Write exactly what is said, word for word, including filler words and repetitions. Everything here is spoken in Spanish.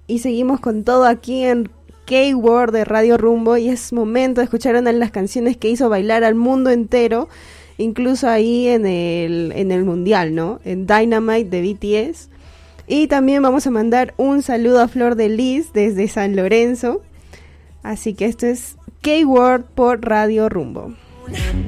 y seguimos con todo aquí en K-World de Radio Rumbo, y es momento de escuchar una de las canciones que hizo bailar al mundo entero, incluso ahí en el, en el mundial, ¿no? En Dynamite de B T S. Y también vamos a mandar un saludo a Flor de Lis desde San Lorenzo. Así que esto es K-World por Radio Rumbo.